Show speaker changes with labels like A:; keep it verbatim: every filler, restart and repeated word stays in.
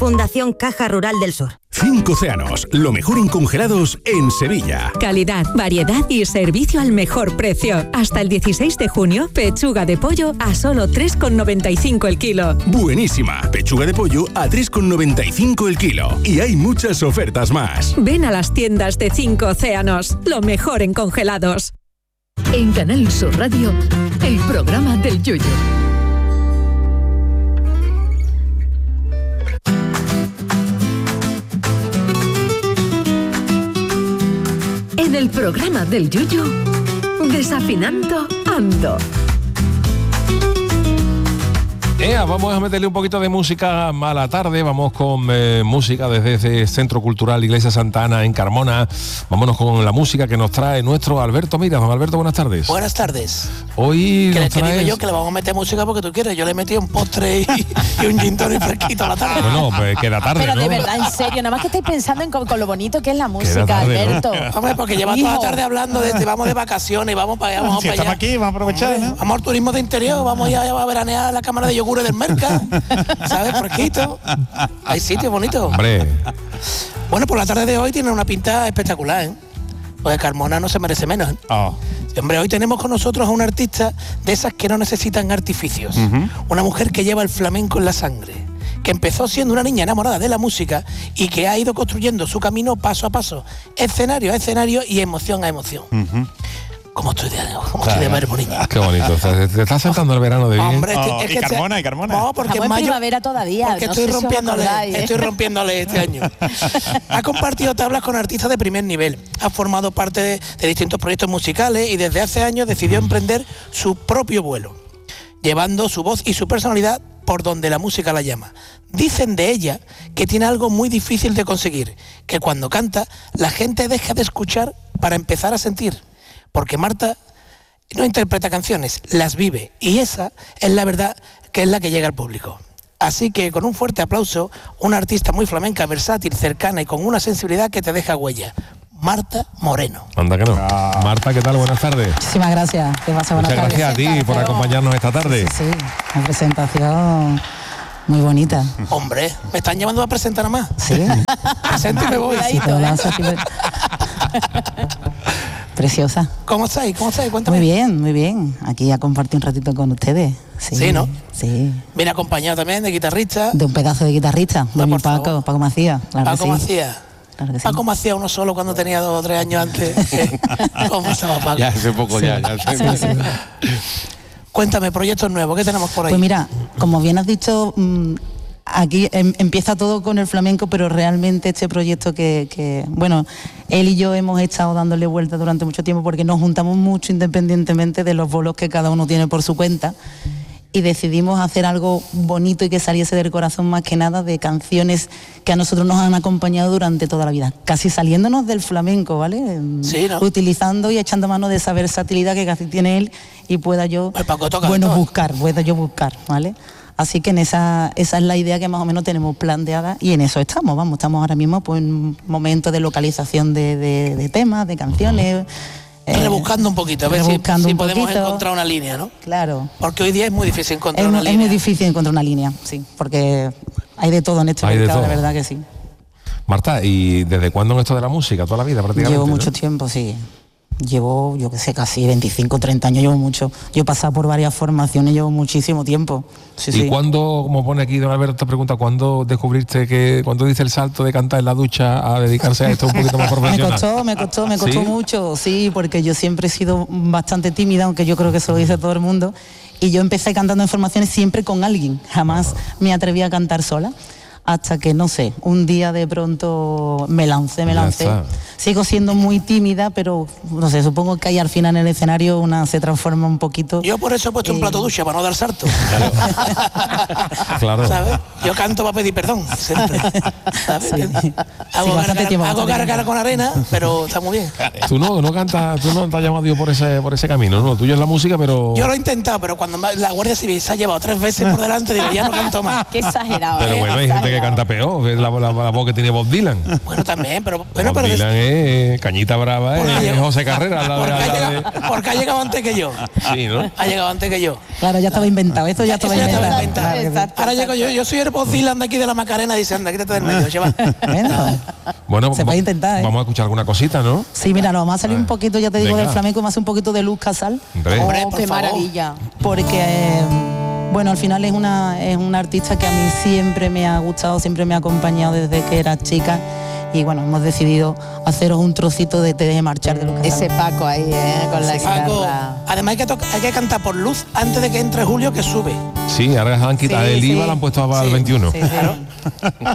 A: Fundación Caja Rural del Sur.
B: Cinco Océanos, lo mejor en congelados en Sevilla.
C: Calidad, variedad y servicio al mejor precio. Hasta el dieciséis de junio, pechuga de pollo a solo tres con noventa y cinco el kilo.
B: Buenísima, pechuga de pollo a tres con noventa y cinco el kilo. Y hay muchas ofertas más.
C: Ven a las tiendas de Cinco Océanos, lo mejor en congelados.
D: En Canal Sur Radio, el programa del Yoyo. En el programa del Yoyo, Desafinando Ando.
E: Ea, vamos a meterle un poquito de música a la tarde. Vamos con eh, música desde ese Centro Cultural Iglesia Santa Ana en Carmona. Vámonos con la música que nos trae nuestro Alberto Mira. Don Alberto, buenas tardes.
F: Buenas tardes.
E: Hoy
F: que
E: nos
F: te
E: traes...
F: digo yo que le vamos a meter música porque tú quieres. Yo le he metido un postre y, y un gin tonic fresquito a la tarde.
E: Bueno, pues queda tarde,
G: Pero
E: ¿no?
G: de verdad, en serio, nada más que estáis pensando en con, con lo bonito que es la música,
E: tarde,
G: Alberto.
E: ¿no?
F: Hombre, porque lleva toda la tarde hablando de, de vamos de vacaciones y vamos para allá, vamos
H: si
F: para allá.
H: estamos aquí, vamos a aprovechar, ¿no?
F: Vamos al turismo de interior, vamos ya a veranear a la cámara de yogures del Merca. ¿Sabes? Fresquito. Hay sitios bonitos.
E: Hombre.
F: Bueno, por la tarde de hoy tiene una pinta espectacular, ¿eh? Pues Carmona no se merece menos, ¿eh?
H: Oh.
F: Hombre, hoy tenemos con nosotros a una artista de esas que no necesitan artificios.
H: Uh-huh.
F: Una mujer que lleva el flamenco en la sangre, que empezó siendo una niña enamorada de la música y que ha ido construyendo su camino paso a paso, escenario a escenario y emoción a emoción.
H: Uh-huh.
F: ¿Cómo estoy de, cómo estoy de verbo, niña?
E: Qué bonito. O sea, te está sentando el verano de bien.
F: Hombre,
H: Oh,
F: este- es
H: y
F: que
H: Carmona,
F: este-
H: y Carmona.
F: No, porque
G: Estamos
F: en
G: en
F: mayo...
G: primavera todavía.
F: Porque
G: no
F: estoy
G: sé si os
F: rompiéndole,
G: acordáis, ¿eh?
F: estoy rompiéndole este año. Ha compartido tablas con artistas de primer nivel. Ha formado parte de, de distintos proyectos musicales y desde hace años decidió emprender su propio vuelo, llevando su voz y su personalidad por donde la música la llama. Dicen de ella que tiene algo muy difícil de conseguir, que cuando canta la gente deja de escuchar para empezar a sentir, porque Marta no interpreta canciones, las vive, y esa es la verdad, que es la que llega al público. Así que con un fuerte aplauso, una artista muy flamenca, versátil, cercana y con una sensibilidad que te deja huella, Marta Moreno.
E: Anda que no. Ah. Marta, ¿qué tal? Buenas tardes.
I: Muchísimas gracias. ¿Qué pasa? Buenas
E: Muchas
I: tardes.
E: gracias a ti por acompañarnos esta tarde.
I: Sí, sí, una presentación muy bonita.
F: Hombre, ¿me están llevando a presentar a más?
I: Sí.
F: Presento y me voy.
I: Sí, te lo lanzo así. Preciosa.
F: ¿Cómo estáis? ¿Cómo estáis? Cuéntame.
I: Muy bien, muy bien. Aquí a compartir un ratito con ustedes. Sí,
F: Sí, ¿no?
I: Sí.
F: Viene acompañado también de guitarrista.
I: De un pedazo de guitarrista, de
F: Ah,
I: mi
F: por
I: Paco,
F: favor.
I: Paco Macías. Claro
F: Paco
I: que sí.
F: Macías.
I: Claro que sí.
F: Paco Macías uno solo cuando tenía dos o tres años antes. ¿Cómo estaba Paco?
E: Ya hace poco,
I: Sí.
E: ya. ya hace
I: Sí, sí.
F: Cuéntame, proyectos nuevos, ¿qué tenemos por ahí?
I: Pues mira, como bien has dicho, mmm, aquí em, empieza todo con el flamenco, pero realmente este proyecto que, que, bueno, él y yo hemos estado dándole vuelta durante mucho tiempo porque nos juntamos mucho independientemente de los bolos que cada uno tiene por su cuenta y decidimos hacer algo bonito y que saliese del corazón más que nada, de canciones que a nosotros nos han acompañado durante toda la vida, casi saliéndonos del flamenco, ¿vale?
F: Sí, ¿no?
I: Utilizando y echando mano de esa versatilidad que casi tiene él y pueda yo,
F: Pues Paco toca de
I: bueno,
F: todo.
I: buscar, pueda yo buscar, ¿vale? Así que en esa, esa es la idea que más o menos tenemos planteada y en eso estamos, vamos, estamos ahora mismo pues, en un momento de localización de, de, de temas, de canciones. eh,
F: Rebuscando un poquito, a ver si,
I: rebuscando
F: si
I: un
F: podemos
I: poquito.
F: encontrar una línea, ¿no?
I: Claro.
F: Porque hoy día es muy difícil encontrar
I: Es,
F: una
I: mu-
F: línea.
I: es muy difícil encontrar una línea, sí, porque hay de todo en este
E: Hay de
I: mercado,
E: todo.
I: la verdad que sí.
E: Marta, ¿y desde cuándo en esto de la música? Toda la vida prácticamente.
I: Llevo
E: ¿no?
I: mucho tiempo, sí. Llevo, yo qué sé, casi veinticinco, treinta años, llevo mucho. Yo he pasado por varias formaciones, llevo muchísimo tiempo. Sí,
E: ¿Y
I: sí.
E: cuándo, como pone aquí don Alberto, te pregunta, ¿cuándo descubriste que, cuando dice el salto de cantar en la ducha a dedicarse a esto un poquito más
I: Me
E: profesional?
I: costó, me costó, me costó
E: ¿Sí?
I: mucho, sí, porque yo siempre he sido bastante tímida, aunque yo creo que eso lo dice todo el mundo. Y yo empecé cantando en formaciones siempre con alguien, jamás me atreví a cantar sola. Hasta que, no sé, un día de pronto me lancé, me
E: Ya
I: lancé.
E: está.
I: Sigo siendo muy tímida, pero, no sé, supongo que ahí al final en el escenario una se transforma un poquito.
F: Yo por eso he puesto un
I: Eh,
F: plato ducha, para no dar salto.
E: Claro.
F: ¿Sabes? Yo canto para pedir perdón, siempre. ¿Sabes?
I: Sí.
F: Hago,
I: Sí, bastante
F: gárgara,
I: tiempo,
F: hago
I: bastante
F: gárgara
I: tiempo.
F: con arena, pero está muy bien.
E: Tú no, no cantas, tú no te has llamado Dios por ese, por ese camino, ¿no? Tuyo es la música, pero...
F: Yo lo he intentado, pero cuando me- la Guardia Civil se ha llevado tres veces por delante, digo, ya no canto más.
G: Qué exagerado.
E: Pero
G: ¿eh?
E: bueno, hay gente que
G: Exagerado.
E: canta peor, que es la, la- la voz que tiene Bob Dylan.
F: Bueno, también, pero bueno,
E: Bob
F: pero,
E: Dylan
F: des-
E: eh, Cañita Brava
F: Porque
E: es
F: llegó-
E: José Carrera. al lado de-
F: Porque,
E: al
F: ha
E: lado
F: llegado, porque ha llegado antes que yo.
E: de- Sí, ¿no?
F: Ha llegado antes que yo.
I: Claro, ya estaba inventado, esto ya estaba
F: Eso ya
I: inventado.
F: estaba inventado.
I: Claro que sí.
G: Exacto.
F: Ahora llego yo, yo soy el Bob Dylan de aquí de la Macarena, dice, anda, quítate del medio, lleva.
I: Bueno,
E: Bueno,
I: Se
E: va-
I: puede intentar, ¿eh?
E: Vamos a escuchar alguna cosita, ¿no?
I: sí, mira, nos vamos a salir un poquito, ya te digo,
E: Venga.
I: del flamenco, más un poquito de Luz Casal.
E: Hombre.
F: Hombre,
G: Oh,
F: por
G: qué
F: favor.
G: maravilla.
I: Porque eh, bueno, al final es una es una artista que a mí siempre me ha gustado, siempre me ha acompañado desde que era chica y bueno, hemos decidido haceros un trocito de Te deje marchar de Lucas.
G: Ese Paco ahí, ¿eh? Con la
F: Paco,
G: guitarra.
F: además hay que, toca- hay que cantar por Luz antes de que entre Julio, que sube.
E: Sí, ahora han quitado
I: Sí,
E: el
I: sí.
E: IVA, lo han puesto al
F: Sí,
E: veintiuno.
I: Sí, sí.